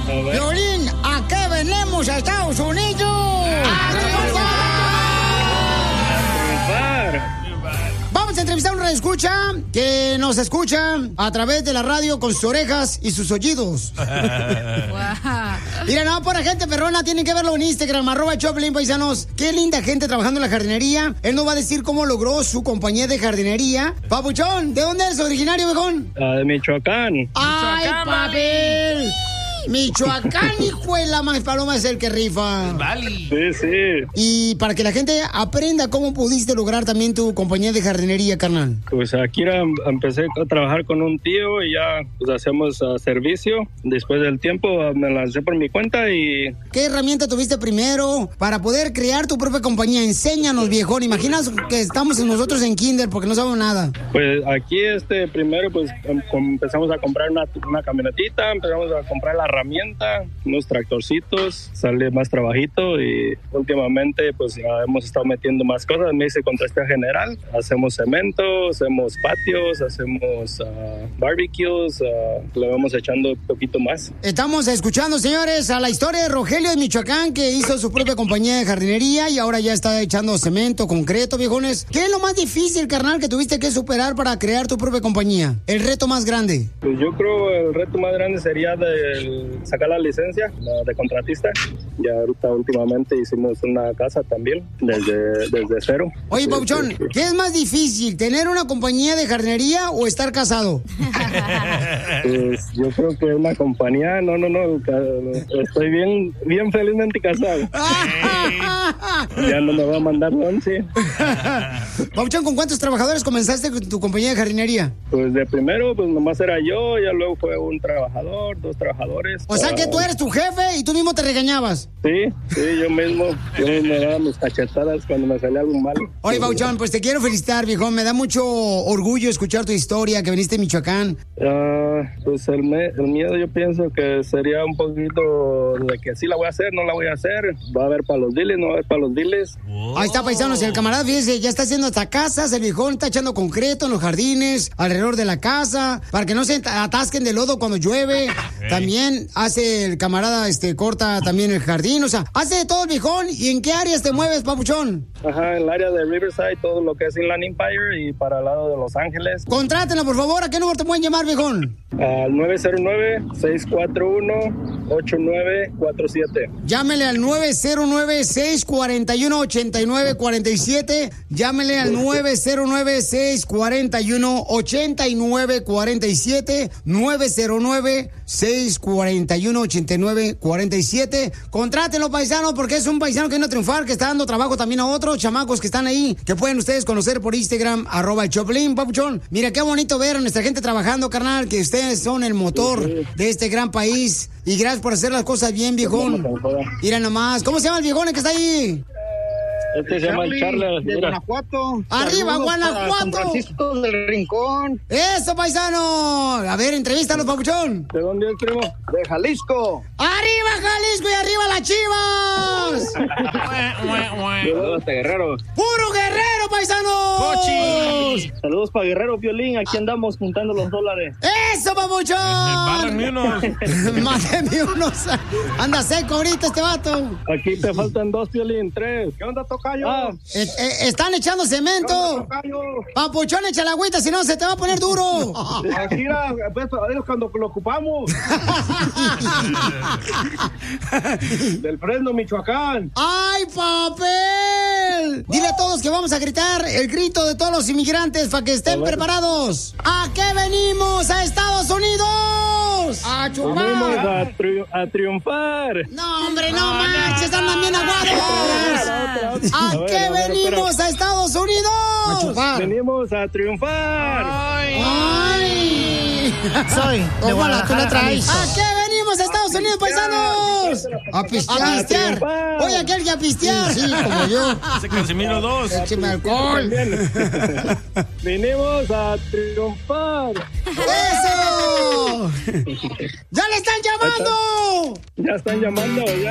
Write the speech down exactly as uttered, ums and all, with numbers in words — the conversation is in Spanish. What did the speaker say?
Piolín, ¿a qué venimos a Estados Unidos? ¡A triunfar! Vamos a entrevistar a un radioescucha que nos escucha a través de la radio con sus orejas y sus oídos. Mira, no, por gente perrona, tienen que verlo en Instagram, arroba Choplin, paisanos. Qué linda gente trabajando en la jardinería. Él nos va a decir cómo logró su compañía de jardinería. Papuchón, ¿de dónde eres originario, viejón? Uh, de Michoacán. ¡Ay, papel! Michoacán, hijo de la más paloma, es el que rifa. Vale. Sí, sí. Y para que la gente aprenda cómo pudiste lograr también tu compañía de jardinería, carnal. Pues aquí era, empecé a trabajar con un tío y ya pues, hacemos uh, servicio. Después del tiempo uh, me lancé por mi cuenta y... ¿Qué herramienta tuviste primero para poder crear tu propia compañía? Enséñanos, viejón. Imaginas que estamos nosotros en kinder porque no sabemos nada. Pues aquí este primero pues em, empezamos a comprar una, una camionetita, empezamos a comprar la herramienta, unos tractorcitos, sale más trabajito y últimamente pues ya hemos estado metiendo más cosas. Me hice contraste general, hacemos cemento, hacemos patios, hacemos uh, barbecues, uh, le vamos echando un poquito más. Estamos escuchando, señores, a la historia de Rogelio de Michoacán, que hizo su propia compañía de jardinería y ahora ya está echando cemento, concreto, viejones. ¿Qué es lo más difícil, carnal, que tuviste que superar para crear tu propia compañía? El reto más grande. Pues yo creo el reto más grande sería de sacar la licencia la de contratista. Ya ahorita últimamente hicimos una casa también desde, desde cero. Oye, Pauchón, ¿qué es más difícil, tener una compañía de jardinería o estar casado? Pues yo creo que una compañía, no, no, no, estoy bien, bien felizmente casado. Ya no me va a mandar once. Pauchón, ¿con cuántos trabajadores comenzaste con tu compañía de jardinería? Pues de primero, pues nomás era yo, ya luego fue un trabajador, dos trabajadores. O sea que tú eres tu jefe y tú mismo te regañabas. Sí, sí, yo mismo, yo me daba mis cachetadas cuando me salía algo malo. Oye, Pauchón, pues te quiero felicitar, viejo, me da mucho orgullo escuchar tu historia, que viniste de Michoacán. Uh, pues el, me, el miedo yo pienso que sería un poquito de que sí la voy a haber, no la voy a hacer. Va a haber para los diles, no va a haber para los diles. Wow. Ahí está, paisanos, el camarada, fíjese, ya está haciendo hasta casas, el viejón está echando concreto en los jardines, alrededor de la casa, para que no se atasquen de lodo cuando llueve. Okay. También hace el camarada, este, corta también el jardín, o sea, hace de todo el viejón. ¿Y en qué áreas te mueves, papuchón? Ajá, en el área de Riverside, todo lo que es Inland Empire y para el lado de Los Ángeles. Contrátenlo, por favor, ¿a qué número te pueden llamar, viejón? Al nueve cero nueve, seis cuatro uno, ocho nueve cuatro siete. Llámele al nueve cero nueve, seis cuatro uno, ocho nueve cuatro siete. Llámele al nueve cero nueve, seis cuatro uno, ocho nueve cuatro siete. nueve cero nueve, seis cuatro uno, ocho nueve cuatro siete. Contrátenlo, paisanos, porque es un paisano que viene a triunfar, que está dando trabajo también a otros chamacos que están ahí, que pueden ustedes conocer por Instagram, arroba el Choplin, papuchón. Mira, qué bonito ver a nuestra gente trabajando, carnal, que ustedes son el motor de este gran país. Y gracias por hacer las cosas bien, viejón. Mira nomás, ¿cómo se llama el viejón que está ahí? Este se llama el Charles, de Guanajuato. ¡Arriba, Saludos Guanajuato! San Francisco del Rincón. ¡Eso, paisano! A ver, entrevístanos, papuchón. ¿De dónde es, primo? De Jalisco. ¡Arriba, Jalisco y arriba las Chivas! Saludos para Guerrero. ¡Puro Guerrero, paisanos! ¡Pochi! Saludos para Guerrero, Piolín. Aquí andamos juntando los dólares. ¡Eso, papuchón! Mándame unos. Mándame unos. Anda seco ahorita este vato. Aquí te faltan dos, Piolín, tres. ¿Qué onda, tocayo? Ah, eh, eh, están echando cemento. Onda, tocayo? Papuchón, echa la agüita, si no se te va a poner duro. Aquí era, pues, cuando lo ocupamos. Del Fresno, Michoacán. ¡Ay, papel! Dile a todos que vamos a gritar el grito de todos los inmigrantes para que estén preparados. ¿A qué venimos a Estados Unidos? ¡A chupar! Venimos a, tri- a triunfar. No, hombre, no manches, andan bien aguados. ¿A qué venimos a Estados Unidos? A chupar. Venimos a triunfar. ¡Ay! ¡Ay! Soy de Guadalajara, tú la traes. ¿A qué venimos a Estados Unidos, paisanos? A pistear. A pistear. Oye, aquel que a pistear. Sí, como yo. Ese Casimiro dos. Écheme alcohol. Venimos a triunfar. ¡Eso! ¡Ya le están llamando! Ya están llamando. Ya.